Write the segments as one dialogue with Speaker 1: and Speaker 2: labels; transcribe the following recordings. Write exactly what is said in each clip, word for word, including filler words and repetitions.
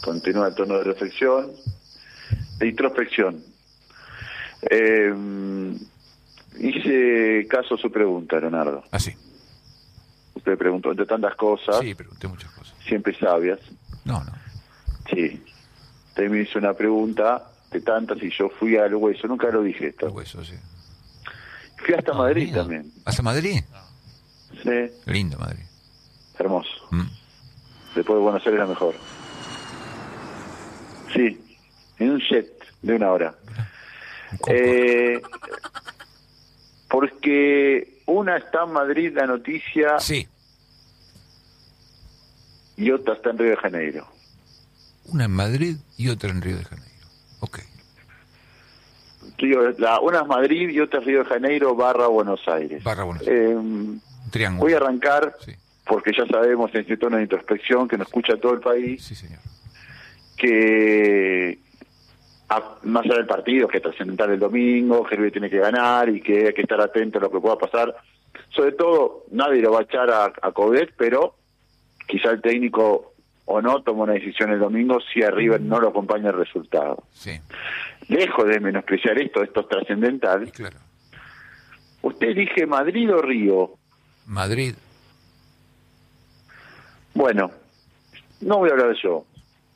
Speaker 1: continúa el tono de reflexión, de introspección. Eh, hice caso a su pregunta, Leonardo.
Speaker 2: Ah, sí.
Speaker 1: Usted preguntó entre tantas cosas.
Speaker 2: Sí, pregunté muchas cosas.
Speaker 1: Siempre sabias.
Speaker 2: No, no.
Speaker 1: Sí. Usted me hizo una pregunta de tantas y yo fui al hueso. Nunca lo dije esto.
Speaker 2: El hueso, sí.
Speaker 1: Fui hasta
Speaker 2: No,
Speaker 1: Madrid
Speaker 2: mira.
Speaker 1: también.
Speaker 2: ¿Hasta Madrid?
Speaker 1: Sí.
Speaker 2: Lindo Madrid.
Speaker 1: Hermoso.
Speaker 2: Mm.
Speaker 1: Después de Buenos Aires, la mejor. Sí. En un jet de una hora. Eh, porque una está en Madrid, la noticia,
Speaker 2: Sí.
Speaker 1: y otra está en Río de Janeiro.
Speaker 2: Una en Madrid y otra en Río de Janeiro. Ok.
Speaker 1: Río, la, una es Madrid y otra es Río de Janeiro barra Buenos Aires.
Speaker 2: Barra Buenos Aires.
Speaker 1: Eh,
Speaker 2: Un triángulo.
Speaker 1: voy a arrancar,
Speaker 2: Sí.
Speaker 1: porque ya sabemos, en este tono de introspección que nos escucha todo el país,
Speaker 2: Sí, señor.
Speaker 1: que a, más allá del partido, que es trascendental el domingo, que River tiene que ganar y que hay que estar atento a lo que pueda pasar. Sobre todo, nadie lo va a echar a, a Coudet, pero quizá el técnico o no toma una decisión el domingo si a River no lo acompaña el resultado.
Speaker 2: Sí.
Speaker 1: Lejos de menospreciar esto, esto es trascendental.
Speaker 2: Y claro.
Speaker 1: ¿Usted dije Madrid o Río?
Speaker 2: Madrid.
Speaker 1: Bueno, no voy a hablar yo.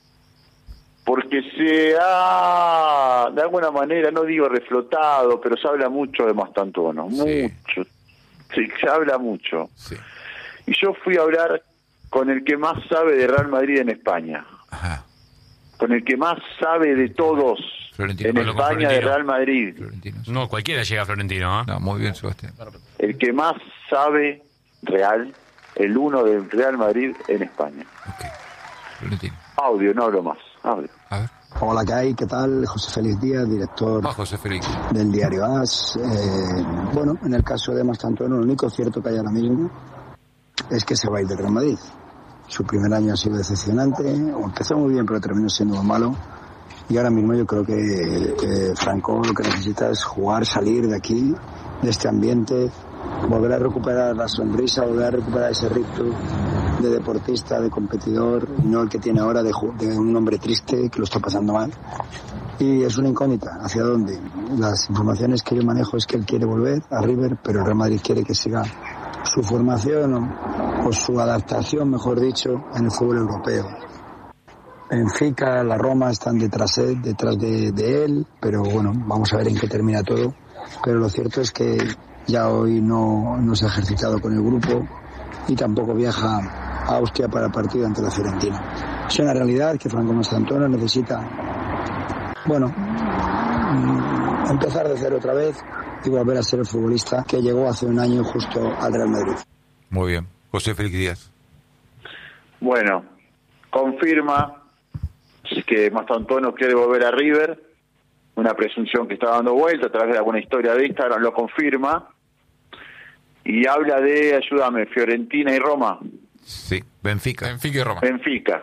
Speaker 1: Porque se ha, de alguna manera, no digo reflotado, pero se habla mucho de Mastantuono.
Speaker 2: Sí.
Speaker 1: Mucho. Sí, se habla mucho.
Speaker 2: Sí.
Speaker 1: Y yo fui a hablar con el que más sabe de Real Madrid en España.
Speaker 2: Ajá.
Speaker 1: Con el que más sabe de todos
Speaker 2: Florentino.
Speaker 1: en
Speaker 2: Hablo
Speaker 3: con
Speaker 1: España de
Speaker 3: Florentino.
Speaker 1: Real Madrid.
Speaker 2: Florentino. Sí.
Speaker 3: No, cualquiera llega a Florentino, ¿eh?
Speaker 2: No, muy bien, Sebastián.
Speaker 1: El que más sabe real, el uno del Real Madrid en España.
Speaker 2: Ok. Florentino.
Speaker 1: Audio, no hablo más. Audio.
Speaker 2: A ver.
Speaker 4: Hola, ¿qué hay? ¿Qué tal? José Félix Díaz, director
Speaker 2: Ah, José Félix.
Speaker 4: del diario AS. Eh, bueno, en el caso de Mastantuono, lo único cierto que hay ahora mismo es que se va a ir del Real Madrid. Su primer año ha sido decepcionante, o empezó muy bien, pero terminó siendo muy malo. Y ahora mismo yo creo que eh, Franco lo que necesita es jugar, salir de aquí, de este ambiente, volver a recuperar la sonrisa, volver a recuperar ese ritmo de deportista, de competidor, y no el que tiene ahora de, de un hombre triste que lo está pasando mal. Y es una incógnita, ¿hacia dónde? Las informaciones que yo manejo es que él quiere volver a River, pero el Real Madrid quiere que siga su formación o, o su adaptación, mejor dicho, en el fútbol europeo. Benfica, la Roma están detrás, detrás de, de él, pero bueno, vamos a ver en qué termina todo. Pero lo cierto es que ya hoy no, no se ha ejercitado con el grupo y tampoco viaja a Austria para el partido ante la Fiorentina. Es una realidad que Franco Mastantuono necesita, bueno, empezar de cero otra vez y volver a ser el futbolista que llegó hace un año justo al Real Madrid.
Speaker 2: Muy bien. José Félix Díaz.
Speaker 1: Bueno, confirma que Mastantuono quiere volver a River, una presunción que está dando vuelta a través de alguna historia de Instagram, lo confirma, y habla de, ayúdame, Fiorentina y Roma.
Speaker 2: Sí. Benfica.
Speaker 5: Benfica y Roma.
Speaker 1: Benfica.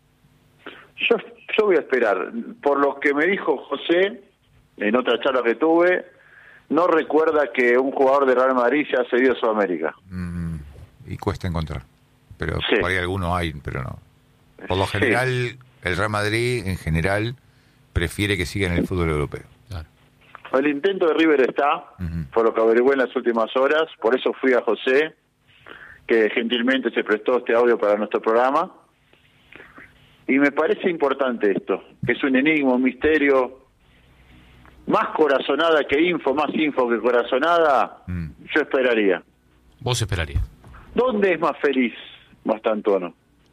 Speaker 1: Yo, yo voy a esperar. Por lo que me dijo José, en otra charla que tuve, no recuerda que un jugador de Real Madrid se ha cedido a Sudamérica.
Speaker 2: Mm, y cuesta encontrar. Pero
Speaker 1: Sí.
Speaker 2: por ahí alguno hay, pero no. Por lo general,
Speaker 1: Sí.
Speaker 2: el Real Madrid, en general, prefiere que siga en el fútbol europeo.
Speaker 3: Claro.
Speaker 1: El intento de River está,
Speaker 2: Ujú.
Speaker 1: por lo que averigué en las últimas horas, por eso fui a José, que gentilmente se prestó este audio para nuestro programa. Y me parece importante esto, que es un enigma, un misterio, más corazonada que info, más info que corazonada,
Speaker 2: Mm.
Speaker 1: yo esperaría.
Speaker 3: Vos esperarías.
Speaker 1: ¿Dónde es más feliz Mastantuono?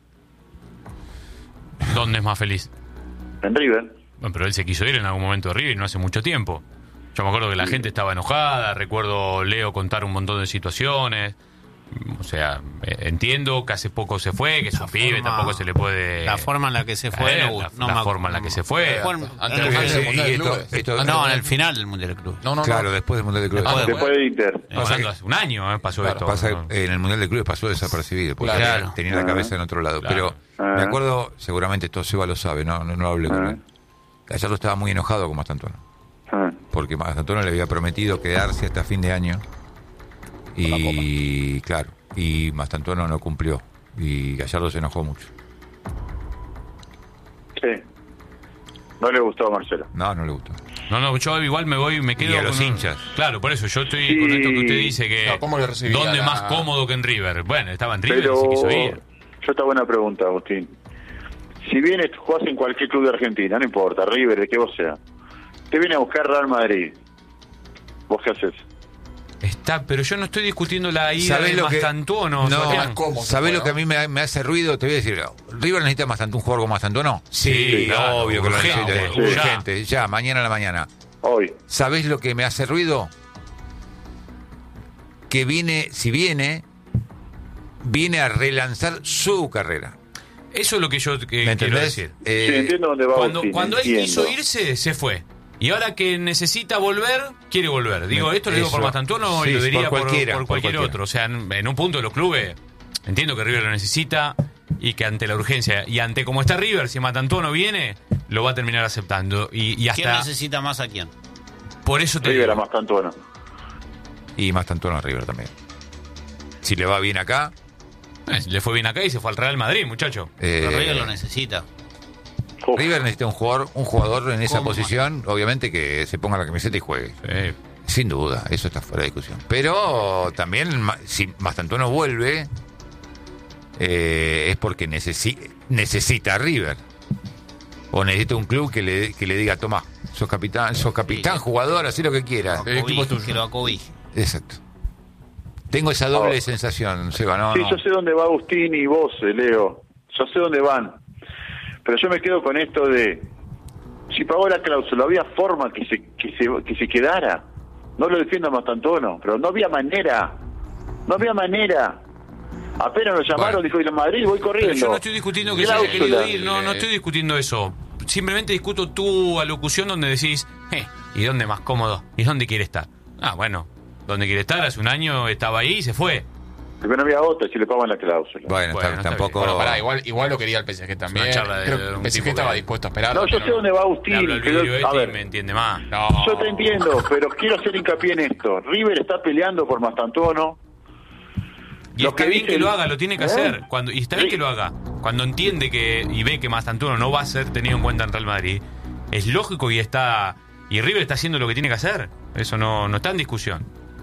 Speaker 3: ¿Dónde es más feliz?
Speaker 1: En River.
Speaker 3: Bueno, pero él se quiso ir en algún momento de River y no hace mucho tiempo. Yo me acuerdo que la gente estaba enojada, recuerdo Leo contar un montón de situaciones. O sea, eh, entiendo que hace poco se fue, que es un pibe,
Speaker 6: forma-
Speaker 3: tampoco se le puede...
Speaker 6: La forma en la que se fue,
Speaker 3: Eh,
Speaker 6: no,
Speaker 3: la,
Speaker 6: no
Speaker 3: la
Speaker 6: me-
Speaker 3: forma en la que se fue.
Speaker 6: Fue-
Speaker 5: Antes,
Speaker 6: en-
Speaker 5: antes
Speaker 6: en-
Speaker 5: del
Speaker 2: Sí,
Speaker 5: Mundial de
Speaker 2: y esto-
Speaker 5: Clubes.
Speaker 2: esto-
Speaker 6: no, en el final del Mundial de Clubes.
Speaker 5: No, no,
Speaker 2: Claro,
Speaker 5: no.
Speaker 2: después del Mundial de Clubes.
Speaker 5: Ah,
Speaker 1: Después
Speaker 5: bueno.
Speaker 1: de Inter.
Speaker 3: Eh, hablando hace un año eh, pasó
Speaker 2: Claro,
Speaker 3: esto.
Speaker 2: pasa
Speaker 3: ¿no?
Speaker 2: que en el Mundial de Clubes pasó desapercibido, porque
Speaker 5: Claro.
Speaker 2: tenía la
Speaker 1: Ah.
Speaker 2: cabeza en otro lado.
Speaker 3: Claro.
Speaker 2: Pero me
Speaker 1: Ah.
Speaker 2: acuerdo, seguramente esto Seba lo sabe, no, no, no lo hablé con
Speaker 1: Ah.
Speaker 2: él. Gallardo estaba muy enojado con Mastantuono,
Speaker 1: Ah.
Speaker 2: porque Mastantuono le había prometido quedarse hasta fin de año. Y claro, y Mastantuono no cumplió. Y Gallardo se enojó mucho.
Speaker 1: Sí. No le gustó a Marcelo.
Speaker 2: No, no le gustó.
Speaker 3: No, no, yo igual me voy, me quedo
Speaker 2: Y a los
Speaker 3: con-
Speaker 2: hinchas.
Speaker 3: Claro, por eso yo estoy
Speaker 1: Sí.
Speaker 3: con esto que usted dice que
Speaker 5: No, ¿cómo le recibía
Speaker 3: ¿dónde
Speaker 5: la-
Speaker 3: más cómodo que en River? Bueno, estaba en River
Speaker 1: Pero
Speaker 3: y se quiso ir.
Speaker 1: yo esta buena pregunta, Agustín. Si vienes, jugás en cualquier club de Argentina, no importa, River, de que vos sea, te viene a buscar Real Madrid. ¿Vos qué haces?
Speaker 3: Está, pero yo no estoy discutiendo la ida
Speaker 2: ¿Sabés
Speaker 3: de
Speaker 2: lo que
Speaker 3: Mastantuono,
Speaker 2: no,
Speaker 3: Sebastián.
Speaker 5: ¿cómo?
Speaker 2: ¿Sabés
Speaker 5: ¿no?
Speaker 2: lo que a mí me, me hace ruido? Te voy a decir, River necesita Mastantuono, un jugador como Mastantuono.
Speaker 3: Sí, claro,
Speaker 2: obvio que lo
Speaker 3: urgente,
Speaker 2: necesita.
Speaker 3: sí.
Speaker 2: Urgente, ya, mañana a la mañana.
Speaker 1: Hoy.
Speaker 2: ¿Sabés lo que me hace ruido? Que viene, si viene, viene a relanzar su carrera.
Speaker 3: Eso es lo que yo eh,
Speaker 2: ¿Me
Speaker 3: quiero
Speaker 2: entendés?
Speaker 3: decir.
Speaker 2: Eh,
Speaker 1: Sí, entiendo dónde va
Speaker 3: Cuando,
Speaker 1: Agustín,
Speaker 3: cuando él
Speaker 1: entiendo.
Speaker 3: quiso irse, se fue. Y ahora que necesita volver, quiere volver. Digo,
Speaker 2: Me-
Speaker 3: esto lo digo por
Speaker 2: eso.
Speaker 3: Mastantuono
Speaker 2: Sí,
Speaker 3: y lo
Speaker 2: por
Speaker 3: diría por,
Speaker 2: cualquiera,
Speaker 3: por
Speaker 2: por
Speaker 3: cualquier
Speaker 2: cualquiera.
Speaker 3: otro. O sea, en, en un punto de los clubes, entiendo que River lo necesita y que ante la urgencia y ante cómo está River, si Mastantuono viene, lo va a terminar aceptando. Y, y
Speaker 6: ¿Quién
Speaker 3: hasta
Speaker 6: necesita más a quién?
Speaker 3: por eso te
Speaker 1: River a
Speaker 3: digo.
Speaker 1: Mastantuono.
Speaker 2: Y Mastantuono a River también. Si le va bien acá,
Speaker 3: Eh, le fue bien acá y se fue al Real Madrid, muchacho.
Speaker 2: eh,
Speaker 6: Pero River lo necesita.
Speaker 1: Uf,
Speaker 2: River necesita un jugador, un jugador en esa
Speaker 6: ¿Cómo?
Speaker 2: posición, obviamente que se ponga la camiseta y juegue.
Speaker 3: Eh,
Speaker 2: Sin duda, eso está fuera de discusión. Pero también, ma- si Mastantuono vuelve, eh, es porque necesi- necesita a River. O necesita un club que le, que le diga, toma, sos capitán, sos capitán,
Speaker 6: Sí.
Speaker 2: jugador, así lo que quieras.
Speaker 5: El equipo es
Speaker 6: Acobije,
Speaker 5: tuyo.
Speaker 6: que lo acobije.
Speaker 2: Exacto. Tengo esa doble
Speaker 1: Oh.
Speaker 2: sensación, Seba, no,
Speaker 1: sí,
Speaker 2: no.
Speaker 1: yo sé dónde va Agustín y vos, eh, Leo. Yo sé dónde van. Pero yo me quedo con esto de... Si pagó la cláusula, ¿había forma que se, que se, que se quedara? No lo defiendo a Mastantuono, pero no había manera. No había manera. Apenas lo llamaron,
Speaker 2: Bueno.
Speaker 1: dijo, ir a Madrid, voy corriendo.
Speaker 3: Pero yo no estoy discutiendo que se haya
Speaker 1: Cláusula.
Speaker 3: querido ir, no, no estoy discutiendo eso. Simplemente discuto tu alocución donde decís, eh, ¿y dónde más cómodo? ¿Y dónde quiere estar? Ah, bueno, ¿dónde quiere estar? Hace un año estaba ahí y se fue.
Speaker 1: Porque no había otra si le pagan la cláusula.
Speaker 2: Bueno,
Speaker 3: Bueno,
Speaker 2: está-
Speaker 3: está
Speaker 2: tampoco...
Speaker 5: Bueno, pará, igual, igual lo quería el P S G también.
Speaker 3: una charla de-
Speaker 5: Creo
Speaker 3: de
Speaker 5: que
Speaker 3: un
Speaker 5: el P S G
Speaker 3: tipo
Speaker 5: estaba
Speaker 3: que-
Speaker 5: dispuesto a esperarlo.
Speaker 1: No, yo
Speaker 5: pero
Speaker 1: sé dónde va
Speaker 3: Le
Speaker 1: Agustín.
Speaker 3: hablo al
Speaker 1: pero-
Speaker 3: vidrio
Speaker 1: a
Speaker 3: este y
Speaker 1: ver,
Speaker 3: me entiende más.
Speaker 5: No.
Speaker 1: yo te entiendo, pero quiero hacer hincapié en esto. River está peleando por Mastantuono.
Speaker 3: Y
Speaker 1: Lo
Speaker 3: está
Speaker 1: que
Speaker 3: bien
Speaker 1: dice
Speaker 3: que lo
Speaker 1: el-
Speaker 3: haga, lo tiene que
Speaker 1: ¿Eh?
Speaker 3: hacer. Cuando, y está bien
Speaker 1: Sí.
Speaker 3: que lo haga. Cuando entiende que y ve que Mastantuono no va a ser tenido en cuenta en Real Madrid, es lógico y está y River está haciendo lo que tiene que hacer. Eso no, no está en discusión.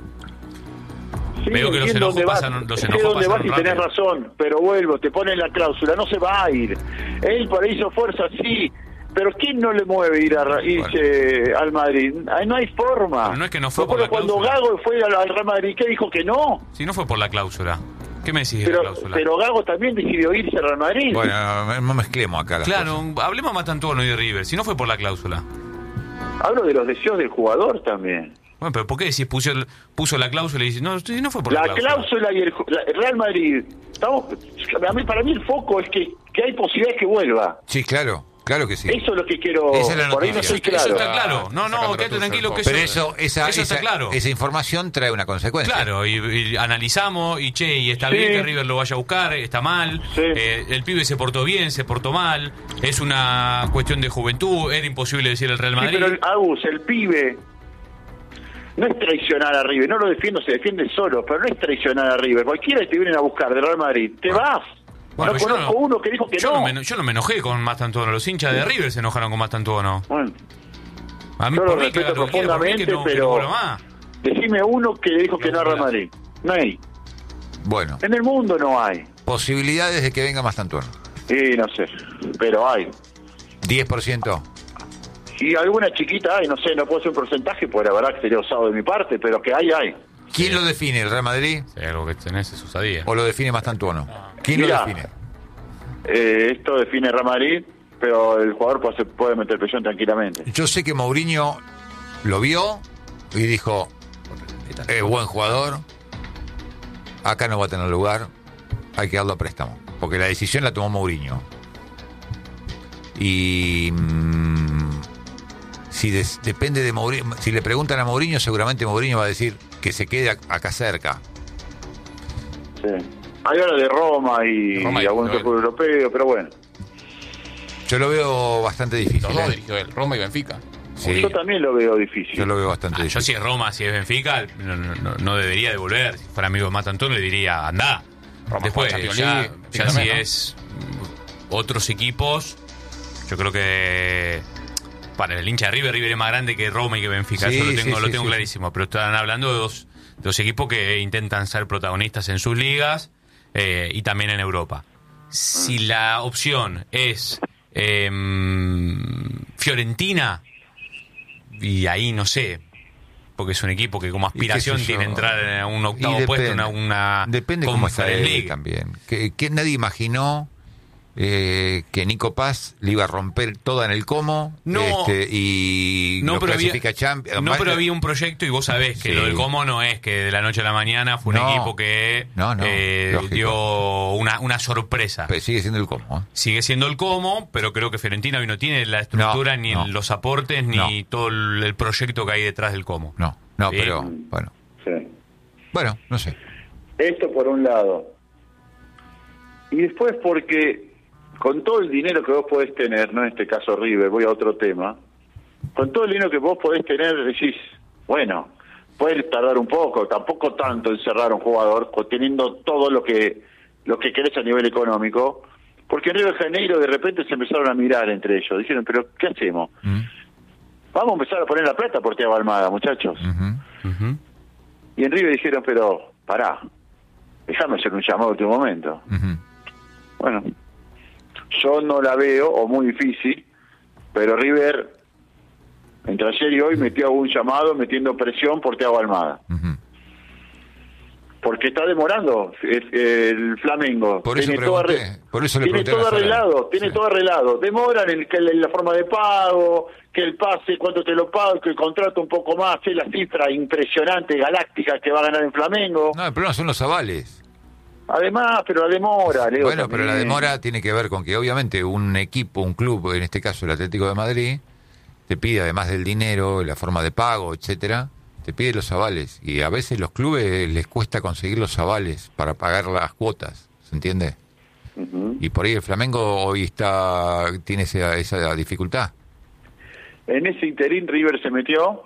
Speaker 1: Sí,
Speaker 3: Veo que los
Speaker 1: entiendo
Speaker 3: enojos
Speaker 1: dónde vas,
Speaker 3: pasan- los
Speaker 1: sé
Speaker 3: enojos
Speaker 1: dónde
Speaker 3: pasan
Speaker 1: vas y tenés
Speaker 3: rápido.
Speaker 1: razón, pero vuelvo, te ponen la cláusula, no se va a ir. Él por ahí hizo fuerza, sí, pero ¿quién no le mueve ir a, irse al Madrid? Ay, no hay forma.
Speaker 3: Pero no es que no fue
Speaker 1: Me
Speaker 3: por la
Speaker 1: acuerdo cuando
Speaker 3: cláusula.
Speaker 1: Gago fue al, al Real Madrid, ¿qué dijo que no?
Speaker 3: Si no fue por la cláusula. ¿Qué me decís de la
Speaker 1: Pero,
Speaker 3: cláusula?
Speaker 1: pero Gago también decidió irse al Real Madrid.
Speaker 2: Bueno, no, no mezclemos acá las
Speaker 3: Claro,
Speaker 2: cosas.
Speaker 3: hablemos de Mastantuono y de River. Si no fue por la cláusula.
Speaker 1: Hablo de los deseos del jugador también.
Speaker 3: Bueno, pero ¿por qué decís puso, el- puso la cláusula y dices, no, si no fue por la,
Speaker 1: La cláusula y el, ju- la- el Real Madrid, estamos, a mí, para mí el foco es que, que hay posibilidades que vuelva.
Speaker 2: Sí, claro, claro que sí.
Speaker 1: Eso es lo que quiero.
Speaker 2: Esa es la
Speaker 1: por ahí no
Speaker 2: noticia.
Speaker 1: estoy
Speaker 3: Eso
Speaker 1: claro.
Speaker 3: está claro. No, no,
Speaker 5: Sacando
Speaker 3: quédate
Speaker 5: lo tuyo,
Speaker 3: tranquilo que
Speaker 5: el
Speaker 3: eso,
Speaker 2: Pero eso, esa,
Speaker 3: eso está
Speaker 2: esa,
Speaker 3: claro.
Speaker 2: esa información trae una consecuencia.
Speaker 3: Claro, y, y analizamos, y che, y está
Speaker 1: Sí.
Speaker 3: bien que River lo vaya a buscar, está mal,
Speaker 1: Sí.
Speaker 3: eh, el pibe se portó bien, se portó mal, es una cuestión de juventud, era imposible decir el Real
Speaker 1: Sí,
Speaker 3: Madrid.
Speaker 1: pero el, Agus, el pibe no es traicionar a River, no lo defiendo, se defiende solo, pero no es traicionar a River. Cualquiera que te vienen a buscar del Real Madrid, te vas.
Speaker 3: Bueno,
Speaker 1: no
Speaker 3: yo
Speaker 1: conozco
Speaker 3: no-
Speaker 1: uno que dijo que
Speaker 3: yo
Speaker 1: no.
Speaker 3: no. me, yo no me enojé con Mastantuono, los hinchas de River se enojaron con Mastantuono.
Speaker 1: Bueno,
Speaker 3: A mí
Speaker 1: yo lo
Speaker 3: por mí que
Speaker 1: respeto
Speaker 3: haga lo que quiera, por mí que
Speaker 1: profundamente,
Speaker 3: no, que no
Speaker 1: pero
Speaker 3: vuelva más.
Speaker 1: decime uno que le dijo que no al Real Madrid. No hay.
Speaker 2: Bueno,
Speaker 1: En el mundo no hay.
Speaker 2: posibilidades de que venga Mastantuono.
Speaker 1: Y no sé, pero hay.
Speaker 2: diez por ciento.
Speaker 1: Y alguna chiquita hay, no sé, no puedo hacer un porcentaje, porque la verdad que sería osado de mi parte, pero que hay, hay.
Speaker 2: ¿Quién lo define? ¿El Real Madrid?
Speaker 3: Si hay algo que tenés es osadía.
Speaker 2: ¿O lo define Mastantuono? ¿Quién
Speaker 1: Mirá.
Speaker 2: lo define?
Speaker 1: Eh, esto define Real Madrid, pero el jugador puede, hacer- puede meter presión tranquilamente.
Speaker 2: Yo sé que Mourinho lo vio y dijo, es buen jugador, acá no va a tener lugar, hay que darlo a préstamo. Porque la decisión la tomó Mourinho. Y mm, si des- depende de Mourinho, si le preguntan a Mourinho, seguramente Mourinho va a decir que se quede ac- acá cerca.
Speaker 1: Sí. Hay ahora de Roma y,
Speaker 5: Roma y
Speaker 1: y algún otro
Speaker 5: Noel.
Speaker 1: club europeo, pero bueno.
Speaker 2: Yo lo veo bastante difícil.
Speaker 5: Los dos
Speaker 2: ¿eh?
Speaker 5: dirigió él, Roma y Benfica.
Speaker 2: Sí,
Speaker 1: Yo también lo veo difícil.
Speaker 2: yo lo veo bastante
Speaker 3: Ah, yo
Speaker 2: difícil.
Speaker 3: si es Roma, si es Benfica, no, no, no- no debería devolver. Si fuera amigo de Matantuono le diría, andá.
Speaker 5: Roma
Speaker 3: Después,
Speaker 5: juega Champions
Speaker 3: ya,
Speaker 5: League,
Speaker 3: ya
Speaker 5: también,
Speaker 3: si
Speaker 5: ¿no?
Speaker 3: es mm, otros equipos, yo Yo creo que para el hincha de River, River es más grande que Roma y que Benfica,
Speaker 2: Sí,
Speaker 3: eso lo tengo,
Speaker 2: sí,
Speaker 3: lo
Speaker 2: sí,
Speaker 3: tengo
Speaker 2: sí.
Speaker 3: clarísimo. Pero están hablando de dos, de dos equipos que intentan ser protagonistas en sus ligas eh, y también en Europa. Si la opción es eh, Fiorentina, y ahí no sé, porque es un equipo que como aspiración
Speaker 2: Y qué sé yo.
Speaker 3: tiene entrar en un octavo
Speaker 2: Y
Speaker 3: puesto en
Speaker 2: depende,
Speaker 3: una, una
Speaker 2: depende cómo está
Speaker 3: Conference
Speaker 2: él
Speaker 3: League.
Speaker 2: también. Que, que nadie imaginó eh, que Nico Paz le iba a romper toda en el Como
Speaker 3: No.
Speaker 2: este, y
Speaker 3: No,
Speaker 2: lo
Speaker 3: pero había,
Speaker 2: clasifica Champions.
Speaker 3: no, pero había un proyecto y vos sabés que
Speaker 2: Sí.
Speaker 3: lo del Como no es que de la noche a la mañana fue un
Speaker 2: No.
Speaker 3: equipo que
Speaker 2: No, no,
Speaker 3: eh,
Speaker 2: lógico.
Speaker 3: dio una, una sorpresa.
Speaker 2: Pero sigue siendo el Como. ¿eh?
Speaker 3: Sigue siendo el Como, pero creo que Fiorentina hoy no tiene la estructura,
Speaker 2: No,
Speaker 3: ni
Speaker 2: no.
Speaker 3: los aportes, ni
Speaker 2: No.
Speaker 3: todo el, el proyecto que hay detrás del Como.
Speaker 2: No, no,
Speaker 3: Sí.
Speaker 2: pero bueno.
Speaker 1: Sí.
Speaker 2: Bueno, no sé.
Speaker 1: Esto por un lado. Y después porque con todo el dinero que vos podés tener, no en este caso River, voy a otro tema, con todo el dinero que vos podés tener, decís, bueno, puedes tardar un poco, tampoco tanto en cerrar un jugador, teniendo todo lo que lo que querés a nivel económico, porque en Río de Janeiro de repente se empezaron a mirar entre ellos, dijeron, pero ¿qué hacemos?
Speaker 2: ¿Mm?
Speaker 1: Vamos a empezar a poner la plata por Thiago Almada, muchachos.
Speaker 2: Ujú.
Speaker 3: Ujú.
Speaker 1: Y en River dijeron, pero pará, déjame hacer un llamado a último momento.
Speaker 2: Ujú.
Speaker 1: Bueno, yo no la veo, o muy difícil, pero River, entre ayer y hoy, metió un llamado metiendo presión por Thiago Almada.
Speaker 2: Ujú.
Speaker 1: Porque está demorando el, el Flamengo.
Speaker 2: Por eso
Speaker 1: tiene todo,
Speaker 2: pregunté,
Speaker 1: arre-
Speaker 2: por eso le
Speaker 1: tiene
Speaker 2: pregunté a
Speaker 1: todo
Speaker 2: la sala.
Speaker 1: arreglado, tiene
Speaker 2: Sí.
Speaker 1: todo arreglado. Demoran el, que la forma de pago, que el pase, cuánto te lo pago, que el contrato un poco más, es la cifra impresionante, galáctica que va a ganar en Flamengo.
Speaker 2: No, el problema son los avales.
Speaker 1: Además, pero la demora, Leo.
Speaker 2: Bueno, pero la
Speaker 1: también.
Speaker 2: demora tiene que ver con que obviamente un equipo, un club, en este caso el Atlético de Madrid, te pide además del dinero, la forma de pago, etcétera, te pide los avales y a veces los clubes les cuesta conseguir los avales para pagar las cuotas, ¿se entiende?
Speaker 1: Ujú.
Speaker 2: Y por ahí el Flamengo hoy está tiene esa, esa dificultad.
Speaker 1: En ese interín River se metió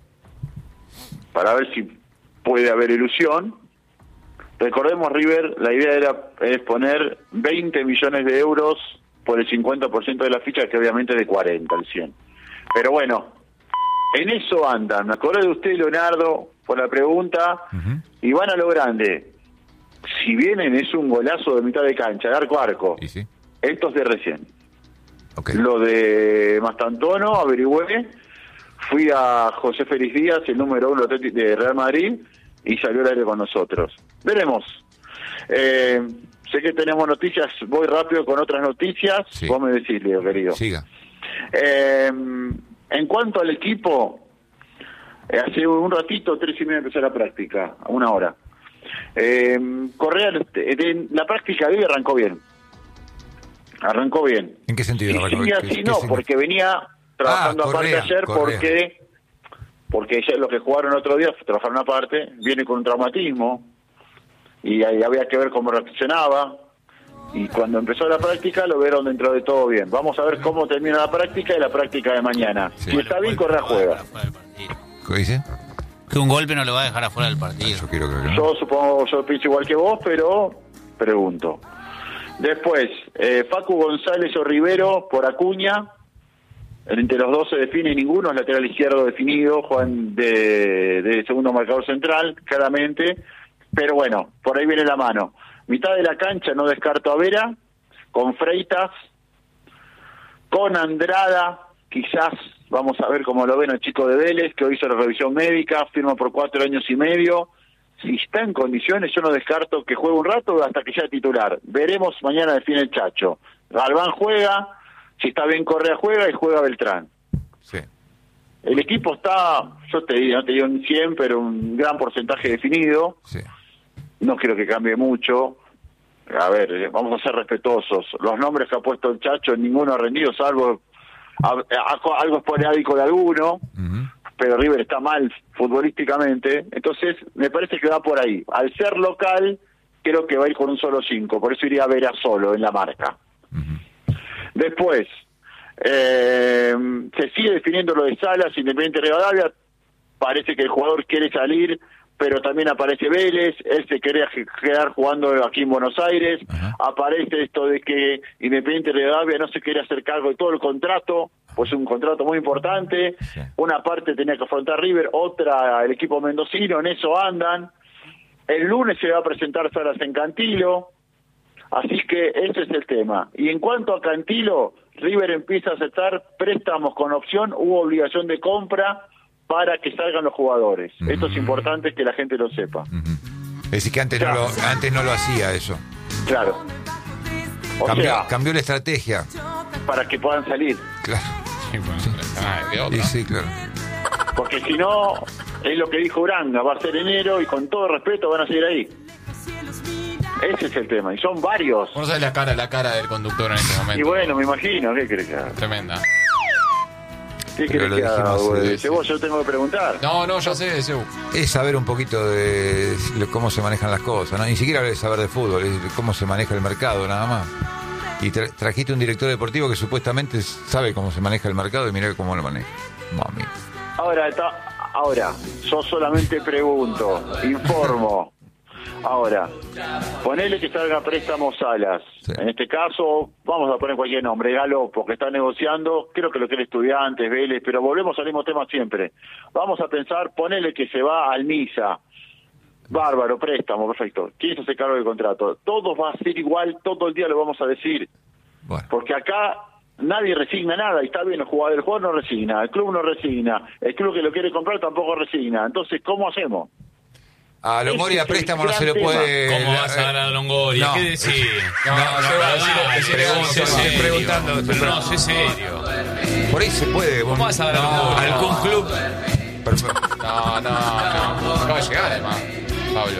Speaker 1: para ver si puede haber ilusión. Recordemos, River, la idea era es poner veinte millones de euros por el cincuenta por ciento de la ficha, que obviamente es de cuarenta, el cien. Pero bueno, en eso andan. Me acordé de usted, Leonardo, por la pregunta,
Speaker 2: Ujú.
Speaker 1: y van a lo grande. Si vienen es un golazo de mitad de cancha, de arco a arco.
Speaker 2: ¿Y sí?
Speaker 1: Esto es de recién.
Speaker 2: Ok.
Speaker 1: Lo de Mastantuono, averigüé, fui a José Félix Díaz, el número uno de Real Madrid, y salió al aire con nosotros. Veremos. Eh, sé que tenemos noticias, voy rápido con otras noticias,
Speaker 2: Sí.
Speaker 1: vos me decís, Leo, querido.
Speaker 2: Siga.
Speaker 1: Eh, en cuanto al equipo, eh, hace un ratito, tres y media empecé la práctica, a una hora. Eh, Correa, de, de- la práctica de hoy arrancó bien. Arrancó bien.
Speaker 2: ¿En qué sentido?
Speaker 1: Y
Speaker 2: Arrancó?
Speaker 1: sigue
Speaker 2: ¿Qué-
Speaker 1: así,
Speaker 2: qué
Speaker 1: no,
Speaker 2: significa?
Speaker 1: porque venía trabajando
Speaker 2: Ah,
Speaker 1: aparte
Speaker 2: Correa,
Speaker 1: ayer
Speaker 2: Correa.
Speaker 1: porque porque ya los que jugaron otro día trabajaron aparte, viene con un traumatismo y ahí había que ver cómo reaccionaba, y cuando empezó la práctica lo vieron dentro de todo bien. Vamos a ver cómo termina la práctica y la práctica de mañana.
Speaker 2: Sí.
Speaker 1: Si está bien, Correa juega.
Speaker 2: ¿Qué dice?
Speaker 6: Que un golpe no lo va a dejar afuera del partido.
Speaker 2: Yo quiero creer que no.
Speaker 1: Yo supongo, yo pienso igual que vos, pero pregunto. Después, eh, Facu González o Rivero por Acuña. Entre los dos se define ninguno, es lateral izquierdo definido, Juan de, de segundo marcador central, claramente. Pero bueno, por ahí viene la mano. Mitad de la cancha no descarto a Vera, con Freitas, con Andrada, quizás, vamos a ver cómo lo ven el chico de Vélez, que hoy hizo la revisión médica, firma por cuatro años y medio. Si está en condiciones, yo no descarto que juegue un rato hasta que sea titular. Veremos mañana define el Chacho. Galván juega, si está bien Correa juega y juega Beltrán.
Speaker 2: Sí.
Speaker 1: El equipo está, yo te digo, no te digo un cien, pero un gran porcentaje definido.
Speaker 2: Sí.
Speaker 1: No creo que cambie mucho. A ver, vamos a ser respetuosos. Los nombres que ha puesto el Chacho, ninguno ha rendido, salvo a, a- algo esporádico de alguno.
Speaker 2: Ujú.
Speaker 1: Pero River está mal futbolísticamente. Entonces, me parece que va por ahí. Al ser local, creo que va a ir con un solo cinco. Por eso iría a Vera solo en la marca.
Speaker 2: Ujú.
Speaker 1: Después, eh, se sigue definiendo lo de Salas, Independiente Rivadavia. Parece que el jugador quiere salir pero también aparece Vélez, él se quería quedar jugando aquí en Buenos Aires,
Speaker 2: Ajá.
Speaker 1: aparece esto de que Independiente de Rivadavia no se quería hacer cargo de todo el contrato, pues un contrato muy importante,
Speaker 2: Sí.
Speaker 1: una parte tenía que afrontar River, otra el equipo mendocino, en eso andan, el lunes se va a presentar Salas en Cantilo, así que ese es el tema. Y en cuanto a Cantilo, River empieza a aceptar préstamos con opción u obligación de compra para que salgan los jugadores.
Speaker 2: Mm.
Speaker 1: Esto es importante que la gente lo sepa.
Speaker 2: Ujú. Es decir, que antes no, lo, antes no lo hacía eso.
Speaker 1: Claro. O
Speaker 2: Cambió,
Speaker 1: sea,
Speaker 2: cambió la estrategia.
Speaker 1: para que puedan salir.
Speaker 2: Claro.
Speaker 5: Sí, bueno, ah, ¿qué otra?
Speaker 2: Sí, sí, claro.
Speaker 1: Porque si no, es lo que dijo Uranga, va a ser enero y con todo respeto van a seguir ahí. Ese es el tema. Y son varios.
Speaker 5: Vos no sabés la cara, la cara del conductor en este momento.
Speaker 1: Y bueno, me imagino. ¿Qué crees que haga?
Speaker 5: Tremenda.
Speaker 1: ¿Qué
Speaker 2: Pero
Speaker 1: crees
Speaker 2: lo
Speaker 1: que haga,
Speaker 2: dijimos,
Speaker 1: güey?
Speaker 2: sí, sí.
Speaker 1: Vos, yo tengo que preguntar.
Speaker 5: No, no, ya sé, Seu.
Speaker 2: Es saber un poquito de cómo se manejan las cosas, ¿no? Ni siquiera es saber de fútbol, es de cómo se maneja el mercado, nada más. Y tra- trajiste un director deportivo que supuestamente sabe cómo se maneja el mercado y mirá cómo lo maneja. Mami.
Speaker 1: Ahora, está, ahora, yo solamente pregunto, informo. Ahora, ponele que salga préstamo Salas.
Speaker 2: Sí.
Speaker 1: En este caso, vamos a poner cualquier nombre, Galo, porque está negociando, creo que lo quiere Estudiantes, Vélez, pero volvemos al mismo tema siempre. Vamos a pensar, ponele que se va al Niza. Bárbaro, préstamo, perfecto. ¿Quién se hace cargo del contrato? Todo va a ser igual, todo el día lo vamos a decir.
Speaker 2: Bueno,
Speaker 1: Porque acá nadie resigna nada, y está bien, el jugador, el jugador no resigna, el club no resigna, el club que lo quiere comprar tampoco resigna. Entonces, ¿cómo hacemos?
Speaker 2: a Longoria
Speaker 1: Ese es el
Speaker 2: préstamo no se le
Speaker 1: gran
Speaker 2: puede...
Speaker 3: ¿Cómo vas a dar a Longoria?
Speaker 2: No.
Speaker 3: ¿Qué decís?
Speaker 5: No, no, no,
Speaker 3: no,
Speaker 5: decile,
Speaker 3: pregunto,
Speaker 5: decile,
Speaker 3: sé
Speaker 5: decile,
Speaker 3: serio.
Speaker 2: preguntando, estoy
Speaker 3: Pero no,
Speaker 2: preguntando.
Speaker 3: sé serio.
Speaker 2: Por ahí se puede.
Speaker 3: ¿Cómo vas a dar a
Speaker 2: No,
Speaker 3: Longoria?
Speaker 2: no.
Speaker 3: ¿Algún club?
Speaker 2: Perfecto.
Speaker 5: No, no, no. Acaba de llegar, además, Pablo.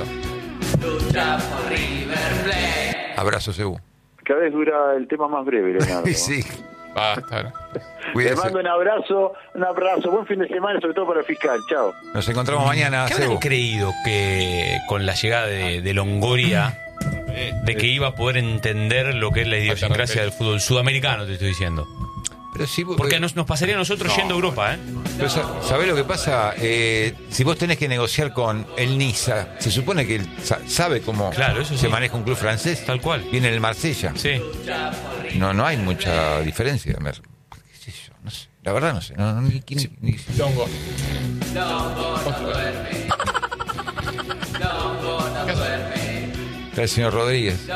Speaker 2: Abrazo, Sebu.
Speaker 1: Cada vez dura el tema más breve, Leonardo.
Speaker 2: Sí,
Speaker 5: Basta. ¿no?
Speaker 1: Te
Speaker 2: cuídese.
Speaker 1: mando un abrazo, un abrazo, buen fin de semana, sobre todo para el fiscal. Chao.
Speaker 2: Nos encontramos mañana,
Speaker 3: ¿Qué habrán
Speaker 2: Sebu.
Speaker 3: creído que con la llegada de, de Longoria, de que iba a poder entender lo que es la idiosincrasia del fútbol sudamericano, te estoy diciendo?
Speaker 2: Pero si vos-
Speaker 3: Porque nos, nos pasaría a nosotros yendo a Europa, ¿eh?
Speaker 2: Pero sa- ¿sabés lo que pasa? Eh, si vos tenés que negociar con el Niza, se supone que él sa- sabe cómo
Speaker 3: Claro, eso
Speaker 2: se
Speaker 3: sí.
Speaker 2: maneja un club francés.
Speaker 3: Tal cual.
Speaker 2: Viene el Marsella.
Speaker 3: Sí.
Speaker 2: No, no hay mucha diferencia. Me- qué sé yo, no sé. La verdad no sé. No, no, ni- ni- ni-
Speaker 5: Longo.
Speaker 2: Está el señor Rodríguez.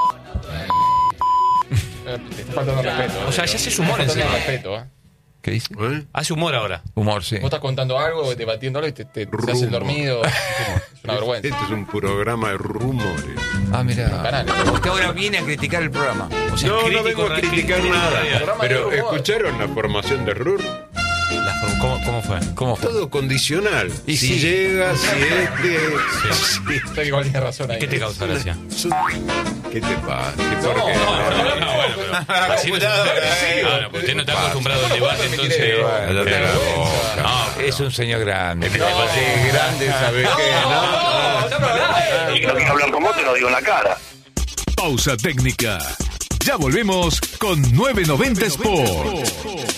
Speaker 5: Eh, Te está faltando respeto.
Speaker 3: O sea, ya se sumó en
Speaker 5: Te está
Speaker 3: serio.
Speaker 5: faltando respeto, ¿eh?
Speaker 2: ¿Qué dice?
Speaker 3: Hace humor ahora.
Speaker 2: Humor, sí.
Speaker 5: Vos estás contando algo, debatiendo algo y te, te, te hace el
Speaker 7: Rumbo.
Speaker 5: dormido. Es una vergüenza.
Speaker 7: Este es un programa de rumores.
Speaker 2: Ah, mira.
Speaker 5: Canales.
Speaker 2: Usted ahora viene a criticar el programa.
Speaker 3: O sea,
Speaker 7: No, no
Speaker 3: crítico
Speaker 7: vengo a
Speaker 3: ra-
Speaker 7: criticar
Speaker 3: crítico
Speaker 7: nada.
Speaker 3: radial.
Speaker 5: Programa de
Speaker 7: Pero
Speaker 5: rumor.
Speaker 7: ¿escucharon la formación de R U R?
Speaker 3: Las form- ¿Cómo, ¿Cómo fue?
Speaker 2: ¿Cómo fue?
Speaker 7: Todo condicional.
Speaker 2: Y
Speaker 7: si
Speaker 2: sí.
Speaker 7: llega, si este... sí.
Speaker 5: Sé que igual tiene razón ahí.
Speaker 3: ¿Qué te causa gracia?
Speaker 7: ¿Qué te pasa? ¿Qué
Speaker 5: No,
Speaker 7: por qué?
Speaker 5: no, no,
Speaker 3: No, bueno, pero así no se- Ah, no, pues usted no está acostumbrado al debate, entonces.
Speaker 2: Bueno,
Speaker 3: Eh,
Speaker 2: cállate la boca.
Speaker 3: No,
Speaker 2: Es un señor grande.
Speaker 3: ¿qué te pasa?
Speaker 7: Sí, grande, ¿sabes qué? ¿No?
Speaker 8: Y que no quiero hablar con vos, te lo digo en la cara.
Speaker 9: Pausa técnica. Ya volvemos con novecientos noventa Sport.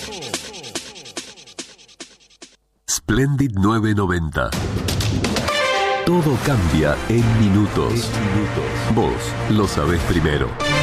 Speaker 10: Splendid novecientos noventa. Todo cambia en minutos. Vos lo sabés primero.